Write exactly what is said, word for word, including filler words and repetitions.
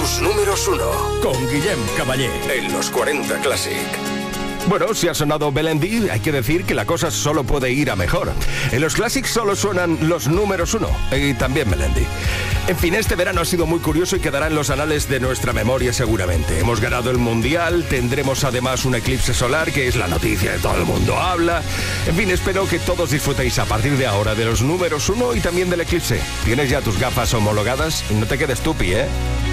tus números uno. Con Guillem Caballé. En los cuarenta Classic. Bueno, si ha sonado Melendi, hay que decir que la cosa solo puede ir a mejor. En los Classics solo suenan los números uno, y también Melendi. En fin, este verano ha sido muy curioso y quedará en los anales de nuestra memoria seguramente. Hemos ganado el Mundial, tendremos además un eclipse solar, que es la noticia de todo el mundo habla. En fin, espero que todos disfrutéis a partir de ahora de los números uno y también del eclipse. ¿Tienes ya tus gafas homologadas? No te quedes tupi, ¿eh?